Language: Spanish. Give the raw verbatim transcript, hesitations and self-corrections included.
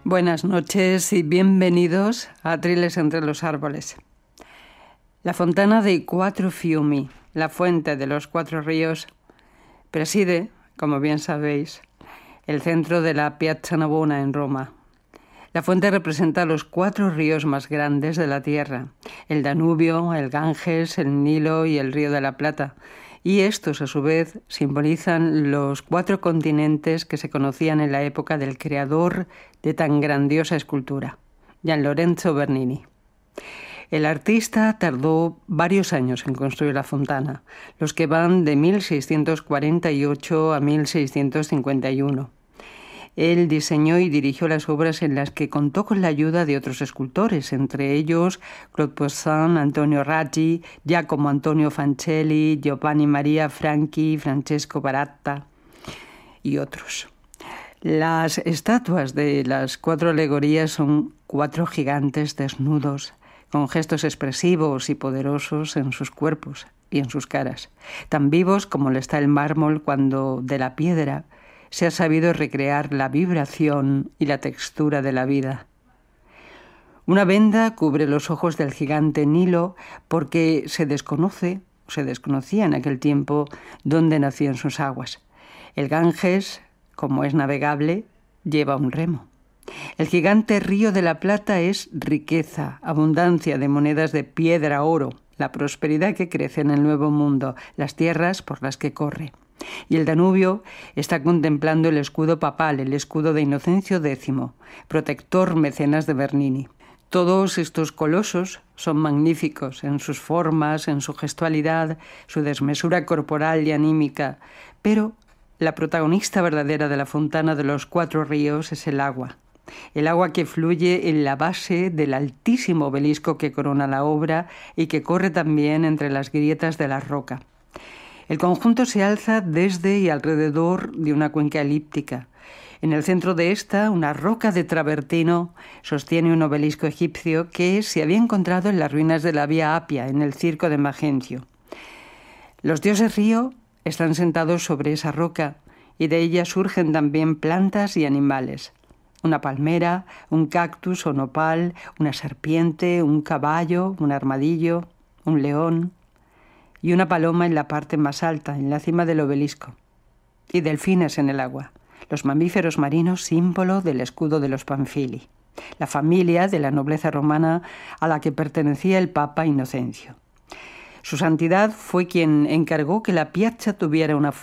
Buenas noches y bienvenidos a Triles entre los árboles. La fontana dei Quattro Fiumi, la fuente de los cuatro ríos, preside, como bien sabéis, el centro de la Piazza Navona en Roma. La fuente representa los cuatro ríos más grandes de la tierra, el Danubio, el Ganges, el Nilo y el Río de la Plata. Y estos, a su vez, simbolizan los cuatro continentes que se conocían en la época del creador de tan grandiosa escultura, Gian Lorenzo Bernini. El artista tardó varios años en construir la fontana, los que van de mil seiscientos cuarenta y ocho a mil seiscientos cincuenta y uno. Él diseñó y dirigió las obras en las que contó con la ayuda de otros escultores, entre ellos Claude Poussin, Antonio Raggi, Giacomo Antonio Fancelli, Giovanni Maria Franchi, Francesco Baratta y otros. Las estatuas de las cuatro alegorías son cuatro gigantes desnudos, con gestos expresivos y poderosos en sus cuerpos y en sus caras, tan vivos como lo está el mármol cuando de la piedra se ha sabido recrear la vibración y la textura de la vida. Una venda cubre los ojos del gigante Nilo porque se desconoce, se desconocía en aquel tiempo, dónde nacían sus aguas. El Ganges, como es navegable, lleva un remo. El gigante Río de la Plata es riqueza, abundancia de monedas de piedra, oro, la prosperidad que crece en el Nuevo Mundo, las tierras por las que corre. Y el Danubio está contemplando el escudo papal, el escudo de Inocencio décimo, protector mecenas de Bernini. Todos estos colosos son magníficos en sus formas, en su gestualidad, su desmesura corporal y anímica, pero la protagonista verdadera de la fontana de los cuatro ríos es el agua. El agua que fluye en la base del altísimo obelisco que corona la obra y que corre también entre las grietas de la roca. El conjunto se alza desde y alrededor de una cuenca elíptica. En el centro de esta, una roca de travertino sostiene un obelisco egipcio que se había encontrado en las ruinas de la Vía Apia, en el circo de Magencio. Los dioses río están sentados sobre esa roca y de ella surgen también plantas y animales. Una palmera, un cactus o nopal, una serpiente, un caballo, un armadillo, un león y una paloma en la parte más alta, en la cima del obelisco, y delfines en el agua, los mamíferos marinos símbolo del escudo de los Panfili, la familia de la nobleza romana a la que pertenecía el Papa Inocencio. Su santidad fue quien encargó que la piazza tuviera una